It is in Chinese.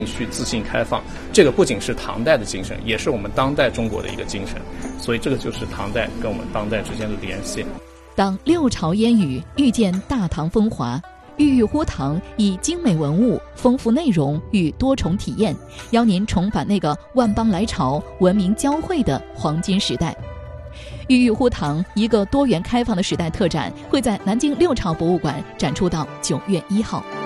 去自信开放，这个不仅是唐代的精神，也是我们当代中国的一个精神，所以这个就是唐代跟我们当代之间的联系。 当六朝烟雨遇见大唐风华，郁郁乎堂以精美文物、丰富内容与多重体验，邀您重返那个万邦来朝、文明交汇的黄金时代。郁郁乎堂一个多元开放的时代特展会在南京六朝博物馆展出到9月1号。